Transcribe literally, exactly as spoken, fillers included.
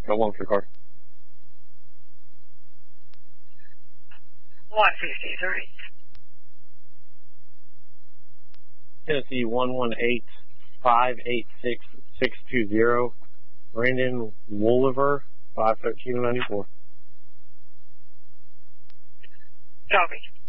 Got one for the card. one fifty-three. Tennessee one one eight five eight six six two zero. Brandon Wolliver, five thirteen ninety four. Copy.